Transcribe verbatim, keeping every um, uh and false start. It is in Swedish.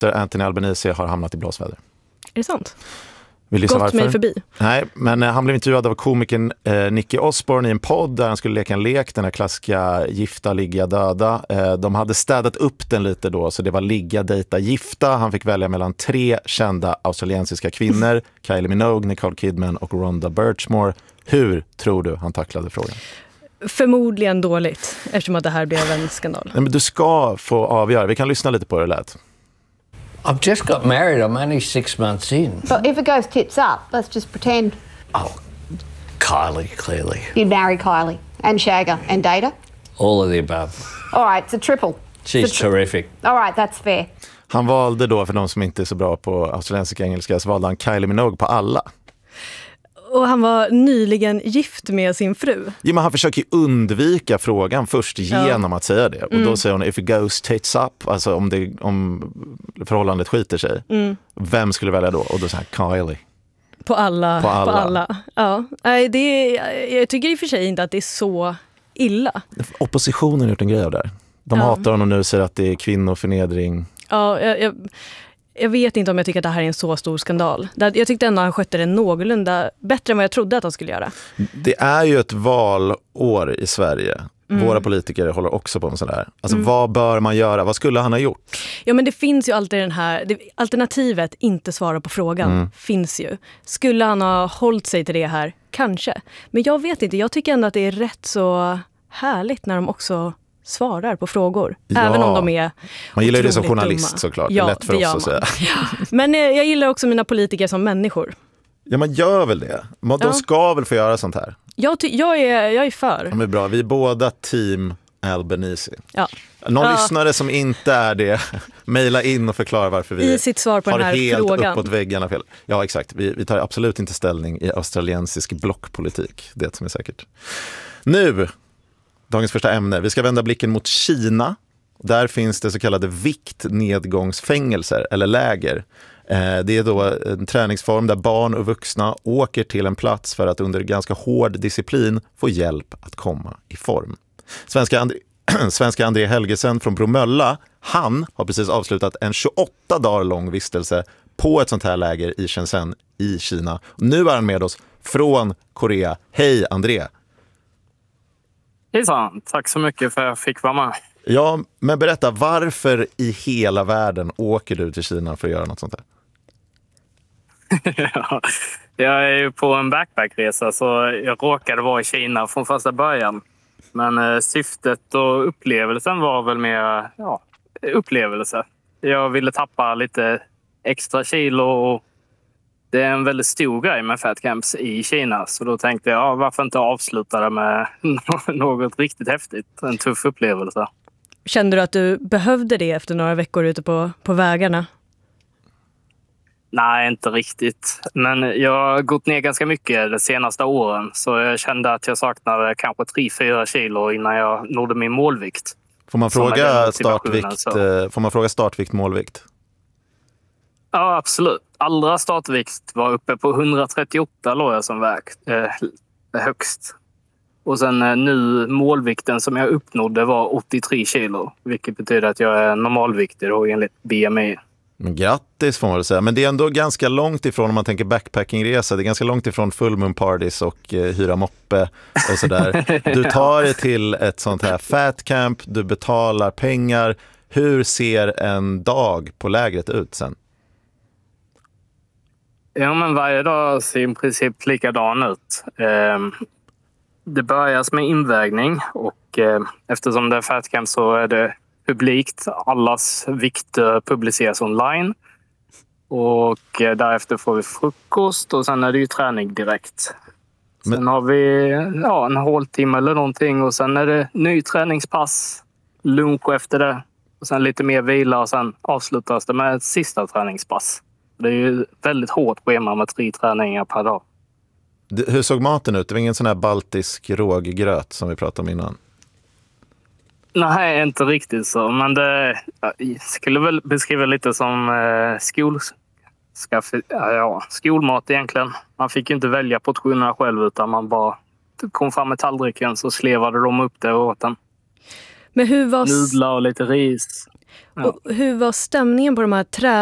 Anthony Albanese har hamnat i blåsväder. Är det sant? Vill Gått varför? mig förbi. Nej, men han blev intervjuad av komikern eh, Nicky Osborne i en podd där han skulle leka en lek, den här klassiska gifta, ligga, döda. Eh, de hade städat upp den lite då, så det var ligga, dejta, gifta. Han fick välja mellan tre kända australiensiska kvinnor, Kylie Minogue, Nicole Kidman och Rhonda Birchmore. Hur tror du han tacklade frågan? Förmodligen dåligt, eftersom att det här blev en skandal. Nej, men du ska få avgöra. Vi kan lyssna lite på det lät. I've just got married. I'm only six months in. But if it goes tits up, let's just pretend Oh, Kylie, clearly. you'd marry Kylie and Shagger and date her. All of the above. All right, it's a triple. She's It's a tri- terrific. All right, that's fair. Han valde då, för de som inte är så bra på australiensiska engelska, så valde han Kylie Minogue på alla. Och han var nyligen gift med sin fru. Ja, men han försöker undvika frågan först genom ja. att säga det. Och mm. då säger hon, if it goes tits up, alltså om, det, om förhållandet skiter sig. Mm. Vem skulle välja då? Och då säger han Kylie. På alla. På alla. På alla. Ja. Nej, det är, jag tycker i och för sig inte att det är så illa. Oppositionen har gjort en grej av det. De ja. hatar honom nu och säger att det är kvinnoförnedring. Ja, jag, jag, jag vet inte om jag tycker att det här är en så stor skandal. Jag tyckte ändå att han skötte det någorlunda bättre än vad jag trodde att han skulle göra. Det är ju ett valår i Sverige. Mm. Våra politiker håller också på med sådär. Alltså mm. vad bör man göra? Vad skulle han ha gjort? Ja, men det finns ju alltid den här, det, alternativet inte svara på frågan mm. finns ju. Skulle han ha hållit sig till det här? Kanske. Men jag vet inte, jag tycker ändå att det är rätt så härligt när de också svarar på frågor. Ja. Även om de är man gillar ju det som journalist dumma. såklart. Ja, det är lätt för det oss att säga. Men eh, jag gillar också mina politiker som människor. Ja, man gör väl det. Man, de ja. ska väl få göra sånt här. Jag, ty- jag, är, jag är för. Ja, men bra. Vi är båda team Albanese. Ja. Någon ja. lyssnare som inte är det, mejla in och förklara varför vi I sitt svar på har den här helt frågan. uppåt väggarna fel. Ja, exakt. Vi, vi tar absolut inte ställning i australiensisk blockpolitik. Det som är säkert. Nu, dagens första ämne. Vi ska vända blicken mot Kina. Där finns det så kallade viktnedgångsfängelser eller läger. Det är då en träningsform där barn och vuxna åker till en plats för att under ganska hård disciplin få hjälp att komma i form. Svenska, And- Svenska André Helgesen från Bromölla, han har precis avslutat en tjugoåtta dagar lång vistelse på ett sånt här läger i Shenzhen i Kina. Nu är han med oss från Korea. Hej André! Hejsan, tack så mycket för att jag fick vara med. Ja, men berätta, varför i hela världen åker du till Kina för att göra något sånt här? Ja, jag är ju på en backpackresa så jag råkade vara i Kina från första början. Men eh, syftet och upplevelsen var väl mer ja, upplevelse. Jag ville tappa lite extra kilo och det är en väldigt stor grej med fat camps i Kina. Så då tänkte jag, ja, varför inte avsluta det med något riktigt häftigt, en tuff upplevelse. Kände du att du behövde det efter några veckor ute på, på vägarna? Nej, inte riktigt. Men jag har gått ner ganska mycket de senaste åren. Så jag kände att jag saknade kanske tre fyra kilo innan jag nådde min målvikt. Får man fråga startvikt, så. får man fråga startvikt, målvikt? Ja, absolut. Allra startvikt var uppe på hundratrettioåtta låg jag som väg, eh, högst. Och sen eh, nu målvikten som jag uppnådde var åttiotre kilo. Vilket betyder att jag är normalviktig då enligt B M I. Men grattis får man väl säga. Men det är ändå ganska långt ifrån om man tänker backpackingresa. Det är ganska långt ifrån full moon parties och eh, hyra moppe och sådär. Du tar dig till ett sånt här fat camp, du betalar pengar. Hur ser en dag på lägret ut sen? Ja, men varje dag ser i princip likadan ut. Eh, det börjas med invägning och eh, eftersom det är fat camp så är det publikt. Allas vikter publiceras online. Och därefter får vi frukost och sen är det ju träning direkt. Sen Men... har vi ja, en håltimme eller någonting och sen är det ny träningspass, lunch efter det. Och sen lite mer vila och sen avslutas det med ett sista träningspass. Det är ju väldigt hårt schema med tre träningar per dag. Hur såg maten ut? Det var ingen sån här baltisk råggröt som vi pratade om innan. Nej, inte riktigt så. Men det jag skulle väl beskriva lite som eh, skol, skaffe, ja, skolmat egentligen. Man fick ju inte välja portionerna själv utan man bara kom fram med tallriken så slevade de upp det och åt den. Men hur var... Nudlar och lite ris. Ja. Och hur var stämningen på de här trä